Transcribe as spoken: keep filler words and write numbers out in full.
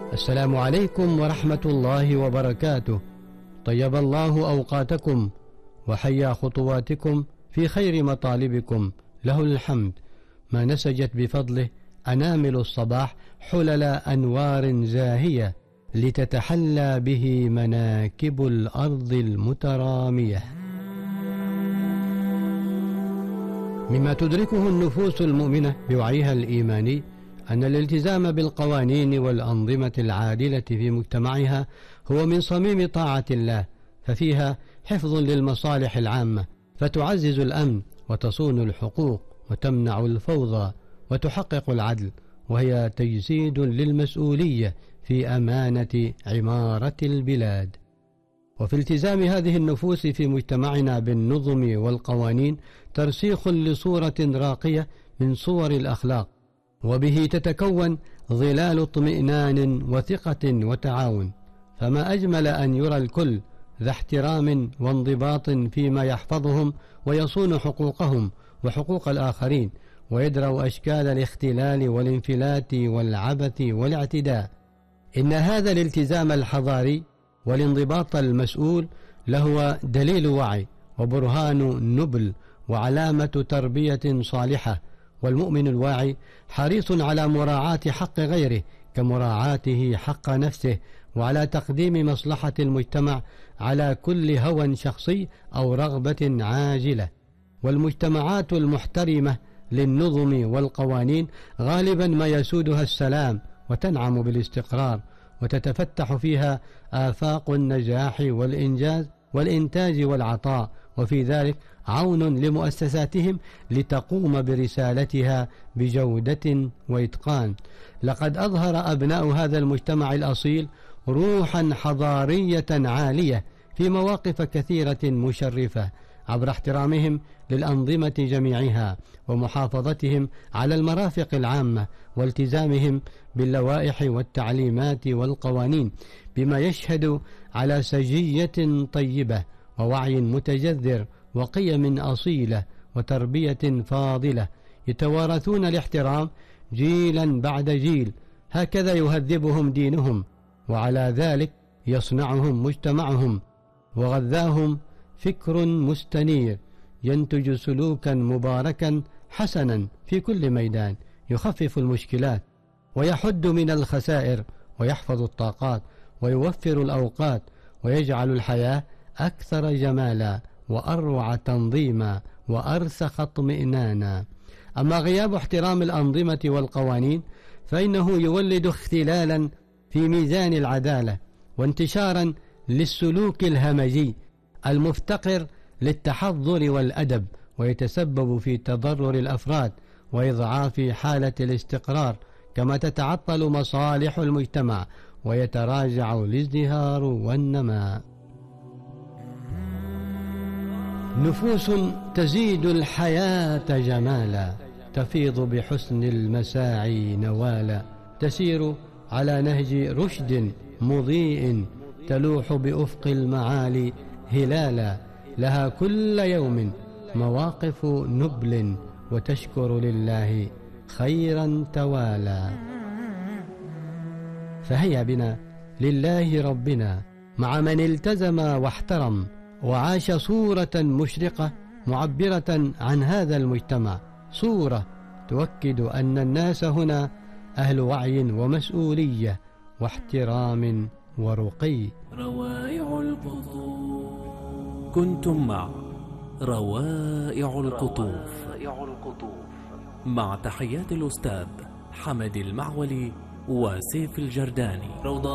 السلام عليكم ورحمة الله وبركاته. طيب الله أوقاتكم وحيا خطواتكم في خير مطالبكم، له الحمد ما نسجت بفضله أنامل الصباح حلل أنوار زاهية لتتحلى به مناكب الأرض المترامية. مما تدركه النفوس المؤمنة بوعيها الإيماني أن الالتزام بالقوانين والأنظمة العادلة في مجتمعها هو من صميم طاعة الله، ففيها حفظ للمصالح العامة، فتعزز الأمن وتصون الحقوق وتمنع الفوضى وتحقق العدل، وهي تجسيد للمسؤولية في أمانة عمارة البلاد. وفي التزام هذه النفوس في مجتمعنا بالنظم والقوانين ترسيخ لصورة راقية من صور الأخلاق، وبه تتكون ظلال اطمئنان وثقة وتعاون. فما أجمل أن يرى الكل ذا احترام وانضباط فيما يحفظهم ويصون حقوقهم وحقوق الآخرين، ويدرأ أشكال الاختلال والانفلات والعبث والاعتداء. إن هذا الالتزام الحضاري والانضباط المسؤول لهو دليل وعي وبرهان نبل وعلامة تربية صالحة، والمؤمن الواعي حريص على مراعاة حق غيره كمراعاته حق نفسه، وعلى تقديم مصلحة المجتمع على كل هوى شخصي أو رغبة عاجلة. والمجتمعات المحترمة للنظم والقوانين غالبا ما يسودها السلام وتنعم بالاستقرار، وتتفتح فيها آفاق النجاح والإنجاز والإنتاج والعطاء، وفي ذلك عون لمؤسساتهم لتقوم برسالتها بجودة وإتقان. لقد أظهر أبناء هذا المجتمع الأصيل روحا حضارية عالية في مواقف كثيرة مشرفة عبر احترامهم للأنظمة جميعها ومحافظتهم على المرافق العامة والتزامهم باللوائح والتعليمات والقوانين، بما يشهد على سجية طيبة ووعي متجذر وقيم أصيلة وتربية فاضلة يتوارثون الاحترام جيلا بعد جيل. هكذا يهذبهم دينهم، وعلى ذلك يصنعهم مجتمعهم، وغذاهم فكر مستنير ينتج سلوكا مباركا حسنا في كل ميدان، يخفف المشكلات ويحد من الخسائر ويحفظ الطاقات ويوفر الأوقات ويجعل الحياة أكثر جمالا وأروع تنظيما وأرسخ اطمئنانا. أما غياب احترام الأنظمة والقوانين فإنه يولد اختلالا في ميزان العدالة وانتشارا للسلوك الهمجي المفتقر للتحضر والأدب، ويتسبب في تضرر الأفراد وإضعاف حالة الاستقرار، كما تتعطل مصالح المجتمع ويتراجع الازدهار والنماء. نفوس تزيد الحياة جمالا، تفيض بحسن المساعي نوالا، تسير على نهج رشد مضيء، تلوح بأفق المعالي هلالا، لها كل يوم مواقف نبل، وتشكر لله خيرا توالى. فهيا بنا لله ربنا مع من التزم واحترم وعاش صورة مشرقة معبرة عن هذا المجتمع، صورة تؤكد أن الناس هنا أهل وعي ومسؤولية واحترام ورقي. روائع القطوف. كنتم مع روائع القطوف مع تحيات الأستاذ حمد المعولي وسيف الجرداني.